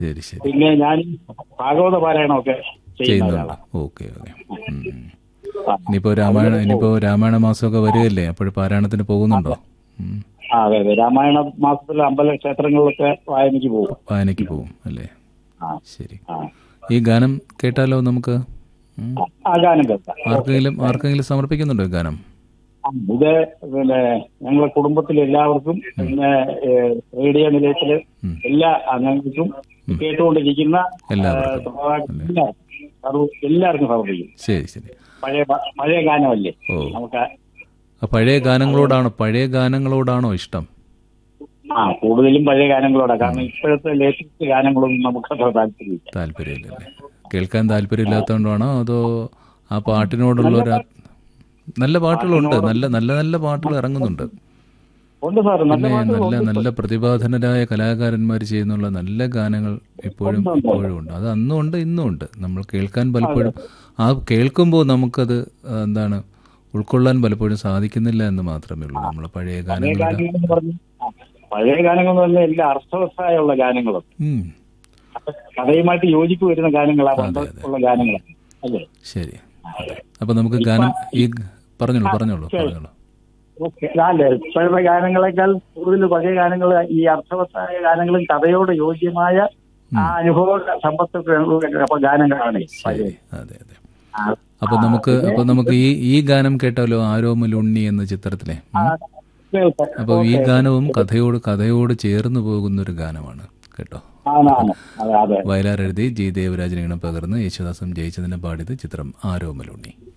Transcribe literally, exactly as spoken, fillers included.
ശരി ശരി. പിന്നെ ഞാൻ ഭാഗവത പാരായണമൊക്കെ ചെയ്യുന്ന ചെയ്യുന്നുണ്ട്. ഒരാളാണ്. Okay okay. ഇനിയിപ്പോ രാമായണ ഇനിയിപ്പോ രാമായണ മാസമൊക്കെ വരികയല്ലേ, അപ്പോൾ പാരായണത്തിന് പോകുന്നുണ്ടോ? ഉം. ആ അതെ അതെ, രാമായണ മാസത്തിൽ അമ്പല ക്ഷേത്രങ്ങളിലൊക്കെ വായനയ്ക്ക് പോകും. വായനയ്ക്ക് പോകും അല്ലേ? ആ ശരി. ആ ഈ ഗാനം കേട്ടാലോ നമുക്ക്? ഉം. ആ ഗാനം കേൾക്കാം. ആർക്കെങ്കിലും ആർക്കെങ്കിലും സമർപ്പിക്കുന്നുണ്ടോ ഈ ഗാനം? ആ, ഇത് പിന്നെ ഞങ്ങളെ കുടുംബത്തിലെ എല്ലാവർക്കും, പിന്നെ ഏഹ്, റേഡിയോ നിലയത്തില് ഉം. എല്ലാ അംഗങ്ങൾക്കും, കേട്ടുകൊണ്ടിരിക്കുന്ന എല്ലാവർക്കും ഏഹ്, സർവ്വ- എല്ലാവർക്കും സമർപ്പിക്കും. ശരി ശരി. പഴയ പ- പഴയ ഗാനമല്ലേ ഓ, നമുക്ക്. ആ പഴയ ഗാനങ്ങളോടാണോ പഴയ ഗാനങ്ങളോടാണോ ഇഷ്ടം? ആ കൂടുതലും പഴയ ഗാനങ്ങളോടാ. കാരണം ഇപ്പോഴത്തെ ലേറ്റസ്റ്റ് ഗാനങ്ങളൊന്നും നമുക്ക് അത്ര താല്പര്യമില്ല. താല്പര്യമില്ലല്ലേ? കേൾക്കാൻ താല്പര്യമില്ലാത്തതുകൊണ്ടാണോ അതോ ആ പാട്ടിനോടുള്ള ഒരു ആ- നല്ല പാട്ടുകളുണ്ട്, നല്ല നല്ല നല്ല പാട്ടുകൾ ഇറങ്ങുന്നുണ്ട്. ഉണ്ട് സാർ, നല്ല പിന്നെ നല്ല പാട്ടുകളുണ്ട്. നല്ല പ്രതിഭാധനരായ കലാകാരന്മാർ ചെയ്യുന്നുള്ള നല്ല ഗാനങ്ങൾ ഇപ്പോഴും ഇപ്പോഴും ഉണ്ട്. അത് അന്നും ഉണ്ട് ഇന്നും ഉണ്ട്. നമ്മൾ കേൾക്കാൻ പലപ്പോഴും ആ കേൾക്കുമ്പോൾ നമുക്കത് ആ, എന്താണ് ഉൾക്കൊള്ളാൻ പലപ്പോഴും സാധിക്കുന്നില്ല എന്ന് മാത്രമേ ഉള്ളൂ. നമ്മൾ പഴയ പഴയ ഗാനങ്ങളുടെ ഗാനങ്ങൾ എന്ന് പറഞ്ഞാൽ ആ, പഴയ ഗാനങ്ങൾ എന്ന് പറഞ്ഞാൽ എല്ലാ അർത്ഥവത്തായുള്ള ഗാനങ്ങളും ഉം. കഥയുമായിട്ട് യോജിപ്പ് വരുന്ന ഗാനങ്ങളാണ് അതെ, പണ്ട് അതെ. ഉള്ള ഗാനങ്ങളാണ് അല്ലേ. ശരി. അതെ. അപ്പൊ നമുക്ക് ഗാനം ഈ പറഞ്ഞോളൂ പറഞ്ഞോളൂ പറഞ്ഞോളൂ. ഓക്കെ, അല്ലേ ഇപ്പോഴത്തെ ഗാനങ്ങളെക്കാൾ കൂടുതൽ പഴയ ഗാനങ്ങൾ, ഈ അർത്ഥവത്തായ ഗാനങ്ങളും കഥയോട് യോഗ്യമായ ആ അനുഭവ സമ്പത്തൊക്കെ അപ്പൊ ഗാനങ്ങളാണ് പഴയ. ശരി. അതെ അതെ. അപ്പൊ നമുക്ക് അപ്പൊ നമുക്ക് ഈ ഈ ഗാനം കേട്ടാലോ, ആരോമൽ ഉണ്ണി എന്ന ചിത്രത്തിലെ. ഉം. അപ്പൊ ഈ ഗാനവും കഥയോട് കഥയോട് ചേർന്ന് പോകുന്നൊരു ഗാനമാണ് കേട്ടോ. ആണാണ്. അതെ അതെ. വയലാർ എഴുതി ജി ദേവരാജൻ ഈണം പകർന്ന് യേശുദാസും ജയിച്ചതിനെ പാടിയത് ചിത്രം ആരോമൽ ഉണ്ണി.